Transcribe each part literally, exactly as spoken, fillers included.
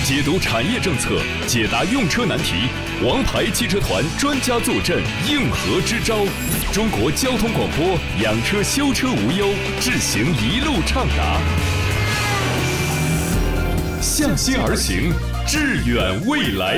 解读产业政策，解答用车难题，王牌汽车团专家坐镇，应和支招。中国交通广播，养车修车无忧，智行一路畅达。向心而行，致远未来。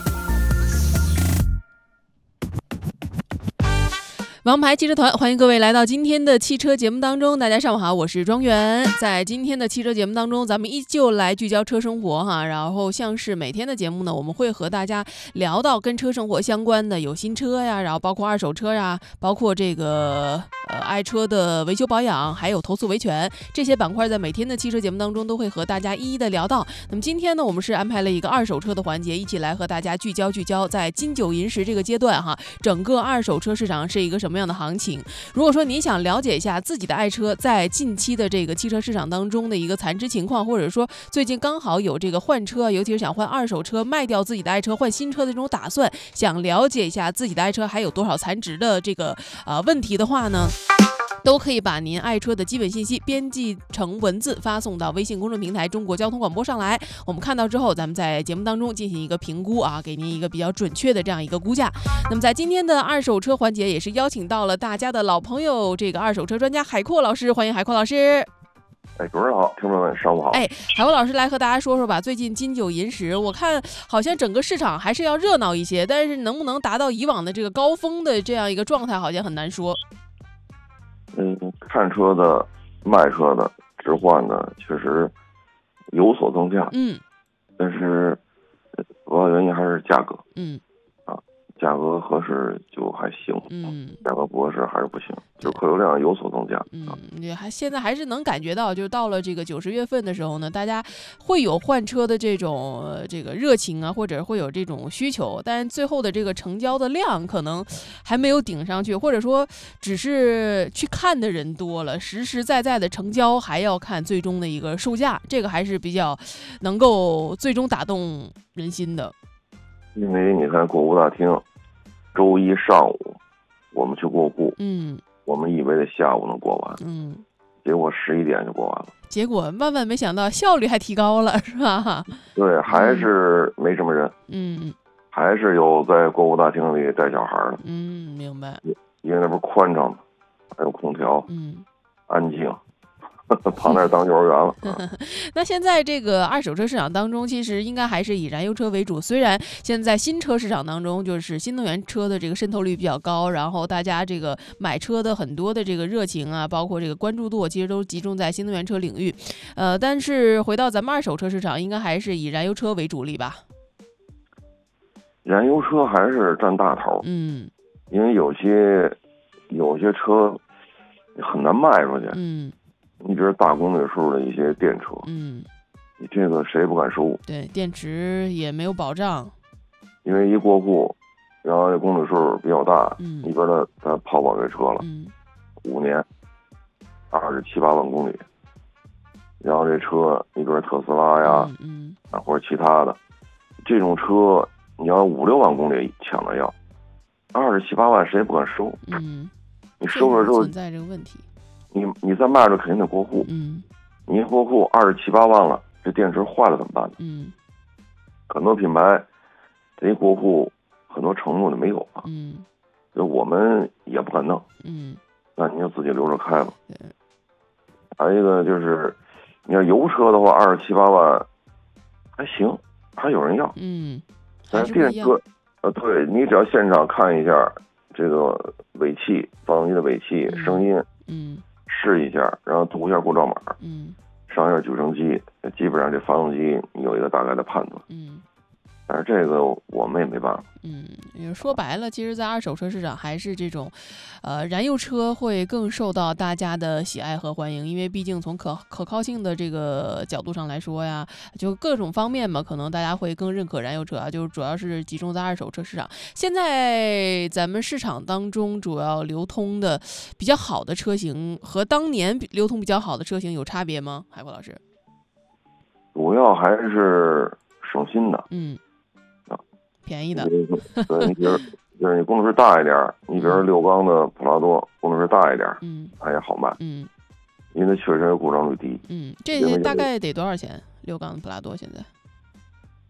王牌汽车团，欢迎各位来到今天的汽车节目当中。大家上午好，我是庄园。在今天的汽车节目当中，咱们依旧来聚焦车生活哈。然后像是每天的节目呢，我们会和大家聊到跟车生活相关的，有新车呀，然后包括二手车呀，包括这个呃爱车的维修保养，还有投诉维权这些板块，在每天的汽车节目当中都会和大家一一的聊到。那么今天呢，我们是安排了一个二手车的环节，一起来和大家聚焦聚焦在金九银十这个阶段哈，整个二手车市场是一个什么样的行情。如果说你想了解一下自己的爱车在近期的这个汽车市场当中的一个残值情况，或者说最近刚好有这个换车，尤其是想换二手车，卖掉自己的爱车换新车的这种打算，想了解一下自己的爱车还有多少残值的这个呃问题的话呢，都可以把您爱车的基本信息编辑成文字发送到微信公众平台中国交通广播上来，我们看到之后咱们在节目当中进行一个评估啊，给您一个比较准确的这样一个估价。那么在今天的二手车环节也是邀请到了大家的老朋友，这个二手车专家海阔老师，欢迎海阔老师。 哎，主持人好，听众们上午好。 哎，海阔老师来和大家说说吧，最近金九银十，我看好像整个市场还是要热闹一些，但是能不能达到以往的这个高峰的这样一个状态，好像很难说。 嗯，看车的、卖车的、置换的，确实有所增加。 嗯， 但是主要原因还是价格。 嗯， 啊，价格合适就还行。 嗯， 价格不合适还是不行，就客流量有所增加。 嗯，也还现在还是能感觉到，就是到了这个九十月份的时候呢，大家会有换车的这种、呃、这个热情啊，或者会有这种需求，但是最后的这个成交的量可能还没有顶上去，或者说只是去看的人多了，实实在在的成交还要看最终的一个售价，这个还是比较能够最终打动人心的。 因为你看过户大厅，周一上午我们去过户， 嗯， 我们以为的下午能过完， 嗯， 结果十一点就过完了。 结果万万没想到效率还提高了，是吧？ 对，还是没什么人。 嗯， 还是有在过户大厅里带小孩的。 嗯，明白。 因为那不是宽敞吗？还有空调， 嗯， 安静。躺那儿当幼儿园了。嗯、 那现在这个二手车市场当中，其实应该还是以燃油车为主。虽然现在新车市场当中，就是新能源车的这个渗透率比较高，然后大家这个买车的很多的这个热情啊，包括这个关注度，其实都集中在新能源车领域。呃，但是回到咱们二手车市场，应该还是以燃油车为主力吧？ 燃油车还是占大头。 嗯， 因为有些有些车很难卖出去。 嗯。 你比如大公里数的一些电车， 嗯， 你这个谁也不敢收。 对，电池也没有保障， 因为一过户，然后这公里数比较大， 嗯， 你边的他抛保这车了， 嗯，五年，二十七八万公里，然后这车你比如特斯拉呀， 嗯， 啊或者其他的，这种车你要五六万公里抢着要，二十七八万谁也不敢收。 嗯， 你收了之后存在这个问题。 你你再卖着肯定得过户， 嗯， 你一过户二十七八万了，这电池坏了怎么办呢？ 嗯， 很多品牌这一过户很多承诺就没有了， 嗯， 所以我们也不敢弄， 嗯， 那你就自己留着开吧。还有一个就是，你要油车的话，二十七八万还行，还有人要， 嗯， 但是电车，呃，对你只要现场看一下这个尾气，发动机的尾气、嗯、声音。 嗯， 试一下，然后读一下过照码， 嗯， 上一下举升机，基本上这发动机你有一个大概的判断， 嗯， 但是这个我们也没办法， 嗯，也说白了，其实，在二手车市场还是这种，呃，燃油车会更受到大家的喜爱和欢迎，因为毕竟从可可靠性的这个角度上来说呀，就各种方面嘛，可能大家会更认可燃油车啊，就是主要是集中在二手车市场。现在咱们市场当中主要流通的比较好的车型和当年流通比较好的车型有差别吗？海阔老师？ 主要还是省心的， 嗯。便宜的， 对，你比如就是你公里数大一点，你比如六缸的普拉多公里数大一点， 嗯， 它也好卖， 嗯， 因为确实故障率低， 嗯，这大概得多少钱？六缸的普拉多现在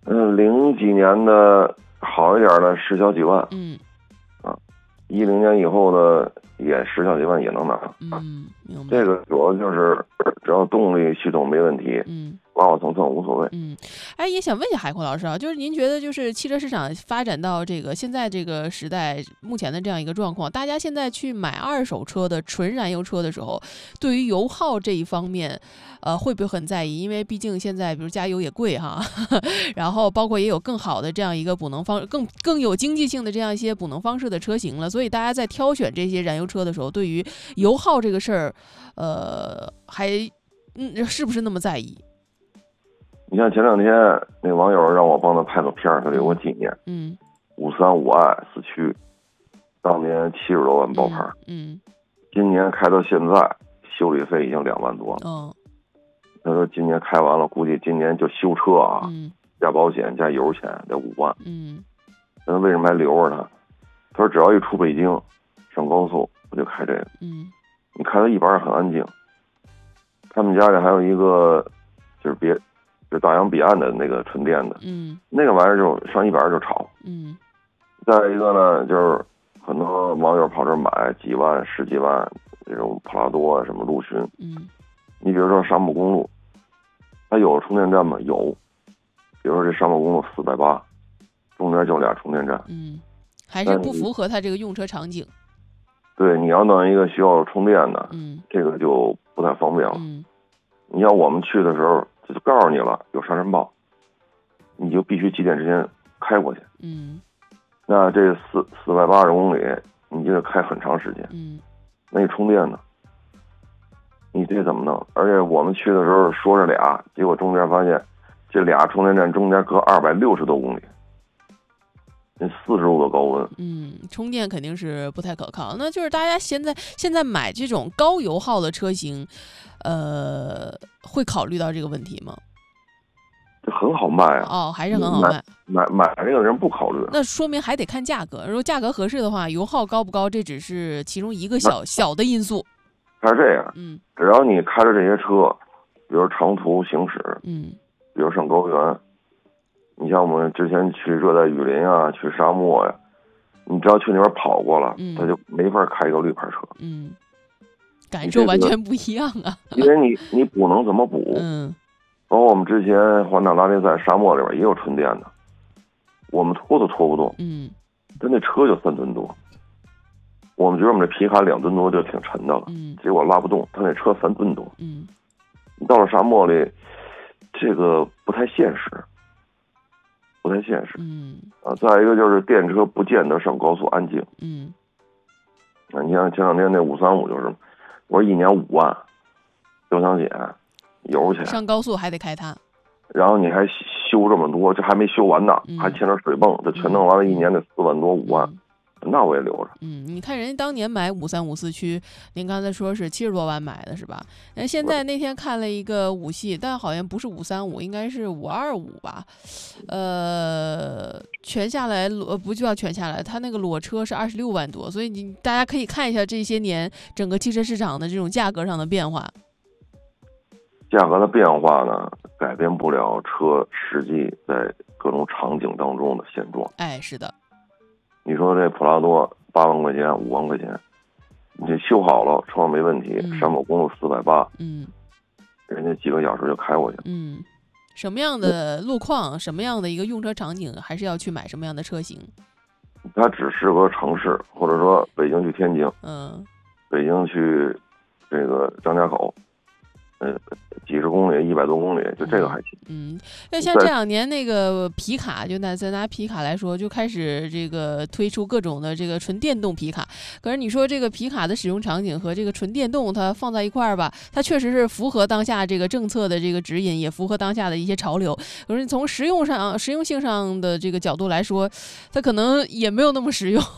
嗯，零几年的好一点的时效几万， 嗯， 啊，一零年以后的也时效几万也能拿。 嗯，明白。 这个主要就是只要动力系统没问题， 嗯， 挂挂蹭蹭无所谓。 嗯，哎，也想问一下海阔老师啊，就是您觉得就是汽车市场发展到这个现在这个时代，目前的这样一个状况，大家现在去买二手车的纯燃油车的时候，对于油耗这一方面，呃，会不会很在意？因为毕竟现在比如加油也贵哈，然后包括也有更好的这样一个补能方，更更有经济性的这样一些补能方式的车型了，所以大家在挑选这些燃油车的时候，对于油耗这个事儿，呃，还嗯是不是那么在意？ 你像前两天那网友让我帮他拍个片儿，他留个纪念。 嗯， 五三五 i 四驱，当年七十多万爆牌， 嗯，嗯今年开到现在修理费已经两万多了。 哦， 他说今年开完了，估计今年就修车啊， 嗯， 加保险加油钱得五万。 嗯， 那为什么还留着他？他说只要一出北京上高速，我就开这个。 嗯， 你开到一百很安静。他们家里还有一个就是别就是大洋彼岸的那个纯电的， 嗯， 那个玩意儿就上一百就吵。 嗯， 再一个呢，就是很多网友跑这买几万、十几万这种普拉多啊，什么陆巡。 嗯， 你比如说沙漠公路，它有充电站吗？有。比如说这沙漠公路四百八，中间就俩充电站。 嗯，还是不符合它这个用车场景。 对，你要弄一个需要充电的， 嗯， 这个就不太方便了。 嗯， 你像我们去的时候，这就告诉你了，有沙尘暴，你就必须几点之前开过去。 嗯， 那这四四百八十公里，你就得开很长时间。 嗯， 那充电呢？你这怎么弄？而且我们去的时候说着俩，结果中间发现这俩充电站中间隔二百六十多公里，那四十度的高温。 嗯，充电肯定是不太可靠。那就是大家现在现在买这种高油耗的车型，呃，会考虑到这个问题吗？ 这很好卖啊！ 哦，还是很好卖。 买买买这个人不考虑， 那说明还得看价格。如果价格合适的话，油耗高不高，这只是其中一个小小的因素。 它是这样， 嗯， 只要你开着这些车，比如长途行驶， 嗯， 比如上高原，你像我们之前去热带雨林啊，去沙漠呀、啊，你只要去那边跑过了， 嗯， 他就没法开一个绿牌车。 嗯，感受完全不一样啊。 因为你你补能怎么补？ 嗯， 包括我们之前环岛拉力赛沙漠里边也有纯电的，我们拖都拖不动。 嗯， 但那车就三吨多，我们觉得我们这皮卡两吨多就挺沉的了， 嗯， 结果拉不动，他那车三吨多。 嗯， 你到了沙漠里，这个不太现实，不太现实。 嗯， 啊，再一个就是电车不见得上高速安静。 嗯， 啊，你像前两天那五三五就是，我说一年五万，油箱险、油钱， 上高速还得开它。 然后你还修这么多，这还没修完呢， 嗯、 还牵着水泵，这全弄完了，一年得四万多五万。 嗯， 那我也留着。 嗯，你看人家当年买五三五四驱，您刚才说是七十多万买的是吧？那现在那天看了一个五系，但好像不是五三五，应该是五二五吧？呃，全下来裸不就要全下来，它那个裸车是二十六万多，所以你大家可以看一下这些年整个汽车市场的这种价格上的变化。 价格的变化呢，改变不了车实际在各种场景当中的现状。 哎，是的。 你说这普拉多八万块钱、五万块钱，你这修好了，车没问题， 嗯、 山某公路四百八， 嗯， 人家几个小时就开过去。 嗯，什么样的路况，什么样的一个用车场景，还是要去买什么样的车型。 它只适合城市，或者说北京去天津， 嗯， 北京去这个张家口。嗯，几十公里、一百多公里，就这个还行。 嗯，那像这两年那个皮卡，就拿咱拿皮卡来说，就开始这个推出各种的这个纯电动皮卡。可是你说这个皮卡的使用场景和这个纯电动它放在一块儿吧，它确实是符合当下这个政策的这个指引，也符合当下的一些潮流。可是从实用上、实用性上的这个角度来说，它可能也没有那么实用。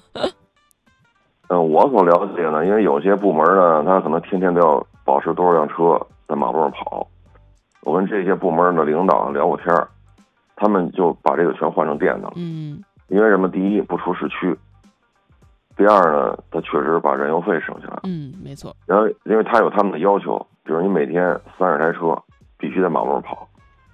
嗯，我所了解呢，因为有些部门呢，他可能天天都要保持多少辆车在马路上跑。我跟这些部门的领导聊过天儿，他们就把这个全换成电的了。 嗯， 因为什么？第一，不出市区；第二呢，他确实把燃油费省下来。 嗯，没错。 然后，因为他有他们的要求，比如你每天三十台车必须在马路上跑，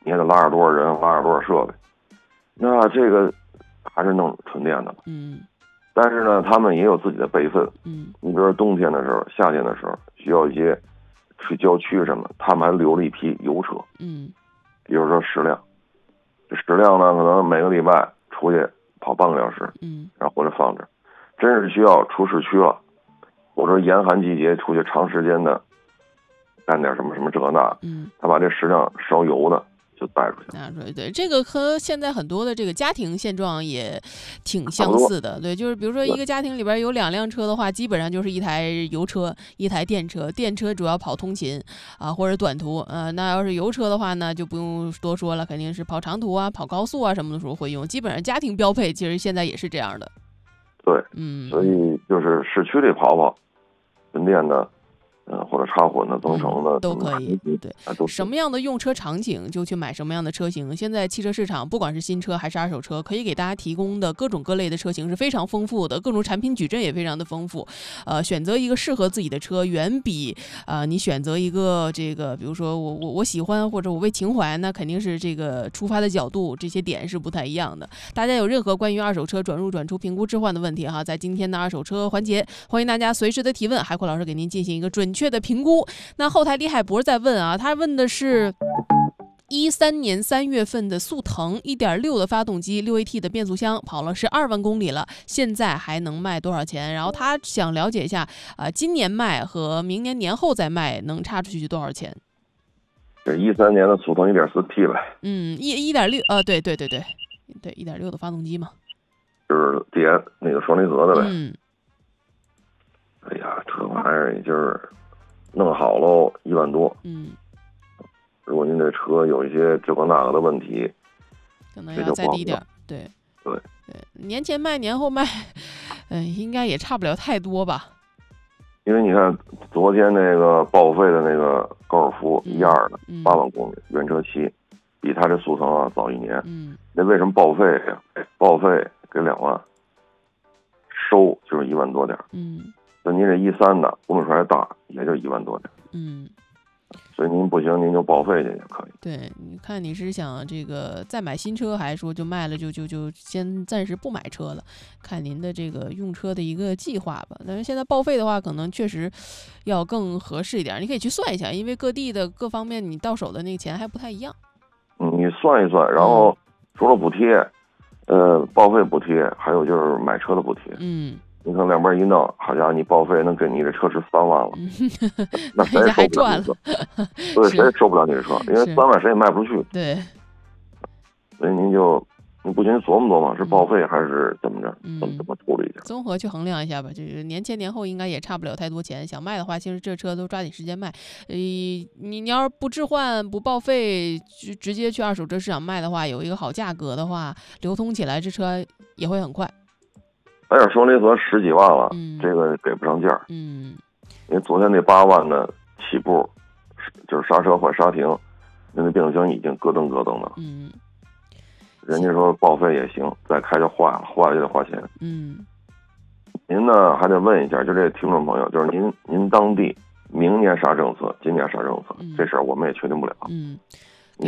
你还得拉着多少人，拉着多少设备，那这个还是弄纯电的。 嗯， 但是呢，他们也有自己的备份。 嗯， 你比如说冬天的时候、夏天的时候，需要一些去郊区什么，他们还留了一批油车。 嗯， 比如说十辆，这十辆呢，可能每个礼拜出去跑半个小时， 嗯， 然后回来放着。真是需要出市区了，或者严寒季节出去长时间的干点什么什么这那， 嗯， 他把这十辆烧油的就带出去。 拿出来，对，这个和现在很多的这个家庭现状也挺相似的。对，就是比如说一个家庭里边有两辆车的话，基本上就是一台油车，一台电车。电车主要跑通勤啊或者短途，呃，那要是油车的话呢，就不用多说了，肯定是跑长途啊、跑高速啊什么的时候会用。基本上家庭标配，其实现在也是这样的。 对， 嗯， 所以就是市区里跑跑，纯电的，嗯、呃，或者插混的、增程的、 嗯、都可以。对， 都什么样的用车场景就去买什么样的车型。现在汽车市场不管是新车还是二手车，可以给大家提供的各种各类的车型是非常丰富的，各种产品矩阵也非常的丰富。呃，选择一个适合自己的车，远比呃你选择一个这个，比如说我我我喜欢或者我为情怀，那肯定是这个出发的角度这些点是不太一样的。大家有任何关于二手车转入转出评估置换的问题哈，在今天的二手车环节，欢迎大家随时的提问，海阔老师给您进行一个准确的评估。那后台李海博在问啊，他问的是一三年三月份的速腾 一点六 的发动机 六 A T 的变速箱，跑了是二万公里了，现在还能卖多少钱？然后他想了解一下啊、呃，今年卖和明年年后再卖能差出去多少钱？ 这一三年的速腾 一点四 T 呗。 嗯，一一点六，呃，对对对对对，一点六的发动机嘛， 就是叠那个双离合的呗。 嗯。 哎呀，这玩意儿也就是弄好喽，一万多。 嗯。 如果您这车有一些这个那个的问题， 可能要再低点。对。 对。 对，年前卖，年后卖，嗯、呃，应该也差不了太多吧。 因为你看昨天那个报废的那个高尔夫一二的八万公里原车期，比他这速腾啊早一年。 嗯。 那为什么报废呀？报废给两万，收就是一万多点。 嗯。 那您这一三的公里数还大，也就一万多点。 嗯。 所以您不行，您就报废去也可以。 对，你看你是想这个再买新车，还是说就卖了就就就先暂时不买车了？看您的这个用车的一个计划吧。但是现在报废的话，可能确实要更合适一点。你可以去算一下，因为各地的各方面你到手的那个钱还不太一样。 嗯，你算一算，然后除了补贴，呃，报废补贴，还有就是买车的补贴。 嗯。 你看两边一弄，好家伙，你报废能给你这车值三万了， 嗯、 那谁也受不了你车，对，谁也受不了你的车，因为三万谁也卖不出去。 对， 所以您就你不仅琢磨琢磨是报废还是怎么着， 嗯、 怎么怎么处理一下， 综合去衡量一下吧。就是年前年后应该也差不了太多钱，想卖的话，其实这车都抓紧时间卖。呃，你你要是不置换不报废，就直接去二手车市场卖的话，有一个好价格的话，流通起来这车也会很快。 哎呀，双离合十几万了， 嗯、 这个给不上价。 嗯， 因为昨天那八万的起步，就是刹车换刹停，那那变速箱已经咯噔咯噔的。 嗯， 人家说报废也行，再开就坏了，坏了就得花钱。 嗯， 您呢还得问一下，就这听众朋友，就是您您当地明年啥政策，今年啥政策， 嗯、 这事儿我们也确定不了。 嗯。